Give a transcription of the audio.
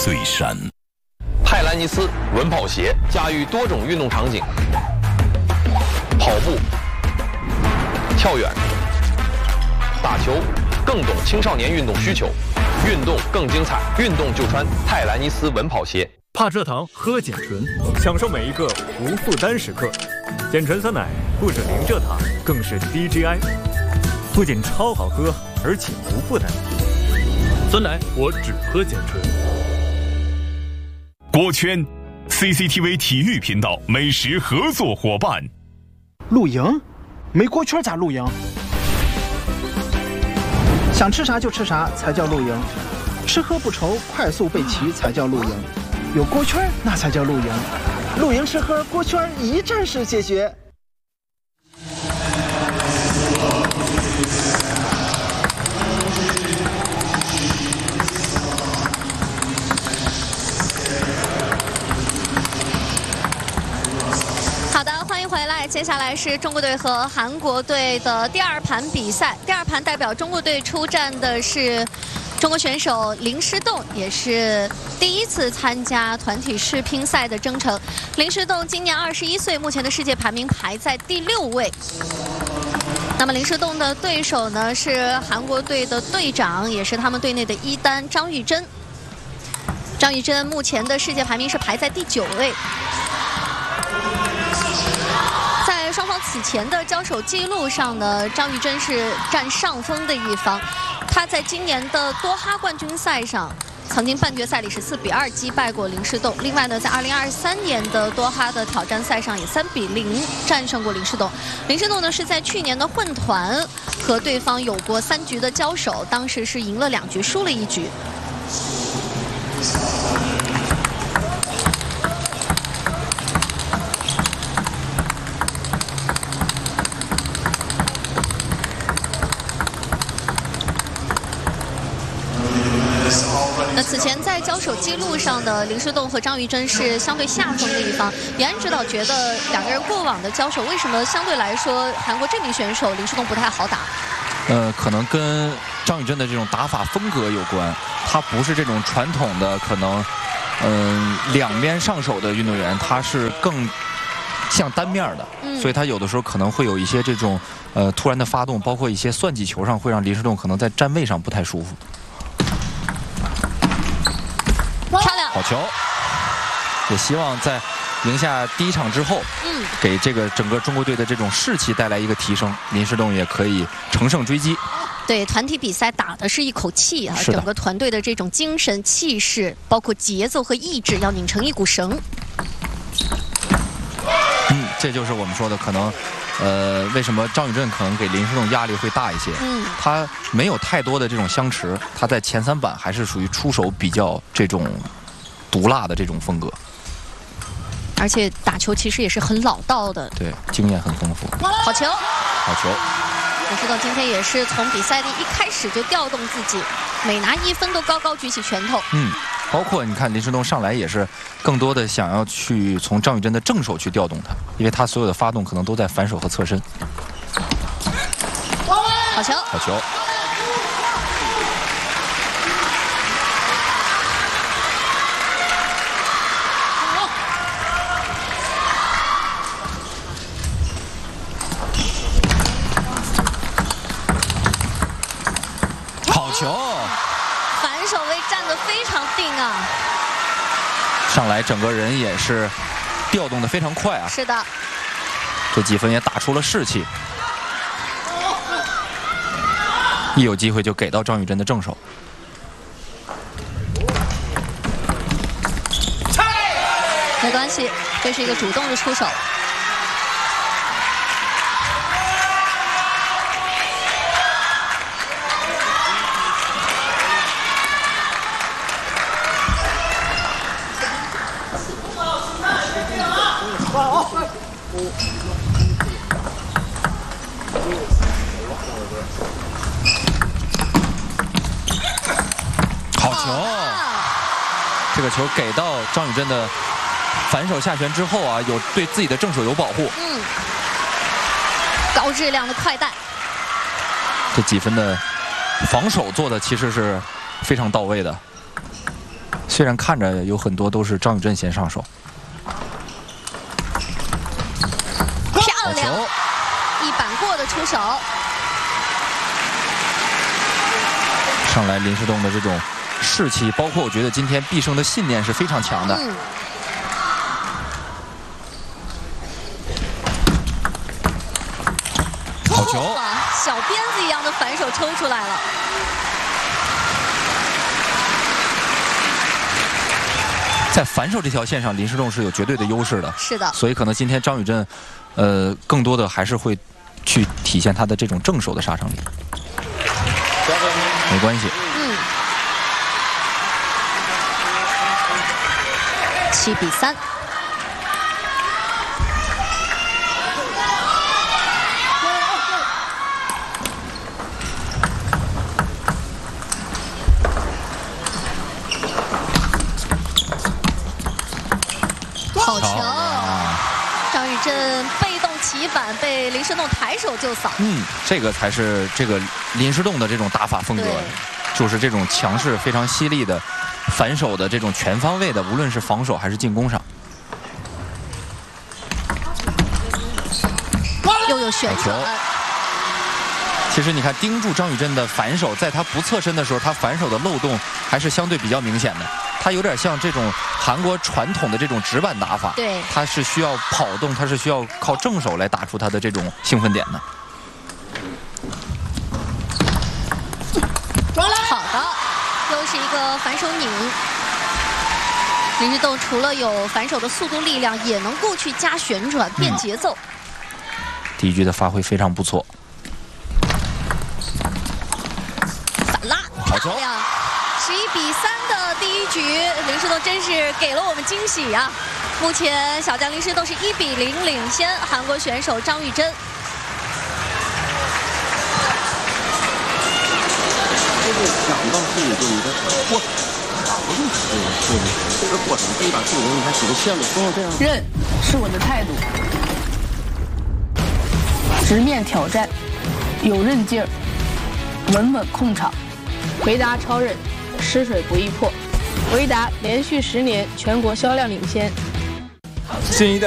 岁山。 泰兰尼斯稳跑鞋驾驭多种运动场景，跑步、跳远、打球，更懂青少年运动需求，运动更精彩，运动就穿泰兰尼斯稳跑鞋。 怕蔗糖，喝碱醇，享受每一个无负担时刻。碱醇酸奶不止零蔗糖，更是低 GI， 不仅超好喝，而且无负担。酸奶我只喝碱醇。 锅圈 ，CCTV 体育频道美食合作伙伴。 露营？没锅圈咋露营？想吃啥就吃啥才叫露营，吃喝不愁，快速备齐才叫露营。有锅圈那才叫露营，露营吃喝锅圈一站式解决。 好的，欢迎回来。接下来是中国队和韩国队的第二盘比赛。第二盘代表中国队出战的是中国选手林诗栋，也是第一次参加团体世乒赛的征程。林诗栋今年21岁，目前的世界排名排在第6位。那么林诗栋的对手呢是韩国队的队长，也是他们队内的一单张玉珍。张玉珍目前的世界排名是排在第9位。在双方此前的交手记录上呢，张玉珍是占上风的一方。他在今年的多哈冠军赛上，曾经半决赛里是4比2击败过林诗栋。另外呢，在2023年的多哈的挑战赛上，也3比0战胜过林诗栋。林诗栋呢是在去年的混团和对方有过3局的交手，当时是赢了2局，输了1局。那此前在交手记录上的林诗栋和张玉珍是相对下风的一方。延安指导觉得两个人过往的交手，为什么相对来说韩国这名选手林诗栋不太好打？ 可能跟张玉珍的这种打法风格有关。他不是这种传统的可能，两边上手的运动员，他是更像单面的，所以他有的时候可能会有一些这种突然的发动，包括一些算计球上会让林诗栋可能在站位上不太舒服。 漂亮， 好球！也希望在赢下第一场之后，给这个整个中国队的这种士气带来一个提升，林诗栋也可以乘胜追击。 对，团体比赛打的是一口气啊，整个团队的这种精神气势，包括节奏和意志，要拧成一股绳。 这就是我们说的可能。为什么张宇镇可能给林诗栋压力会大一些？他没有太多的这种相持，他在前3板还是属于出手比较这种毒辣的这种风格， 而且打球其实也是很老道的， 对，经验很丰富。 好球， 好球！ 林诗栋今天也是从比赛的一开始就调动自己，每拿1分都高高举起拳头。 包括你看林诗栋上来也是更多的想要去从张宇珍的正手去调动他，因为他所有的发动可能都在反手和侧身。 好球！ 好球！好球！ 反手位站得非常定啊！ 上来整个人也是调动得非常快啊！ 是的， 这几分也打出了士气。一有机会就给到张宇珍的正手。 没关系，这是一个主动的出手。 好球！这个球给到张宇珍的反手下拳之后啊，有对自己的正手有保护。 高质量的快带。 这几分的防守做的其实是非常到位的。 虽然看着有很多都是张宇镇先上手。 漂亮，一板过的出手。 上来林诗栋的这种士气，包括我觉得今天毕生的信念是非常强的。好球！ 小鞭子一样的反手抽出来了。 在反手这条线上，林诗栋是有绝对的优势的。 是的。 所以可能今天张宇镇，更多的还是会去体现他的这种正手的杀伤力。没关系。 7比3。好球！张宇镇被动起反，被林诗栋抬手就扫。 这个才是这个林诗栋的这种打法风格，就是这种强势、非常犀利的反手的这种全方位的，无论是防守还是进攻上。 又有旋转。 其实你看，盯住张宇镇的反手，在他不侧身的时候，他反手的漏洞还是相对比较明显的。他有点像这种韩国传统的这种直板打法， 对， 他是需要跑动，他是需要靠正手来打出他的这种兴奋点的。 好的，又是一个反手拧。林诗栋除了有反手的速度力量，也能够去加旋转变节奏。 第一局的发挥非常不错。 反拉，漂亮！11比3的第一局，林诗栋真是给了我们惊喜啊！目前小将林诗栋是1比0领先韩国选手张宇珍。 想到自己就一个过程，不是这个过程，这一把速度你看几个线路都是这样。 韧是我的态度，直面挑战，有韧劲儿，稳稳控场，回答超韧，吃水不易破，回答连续10年全国销量领先。 新一代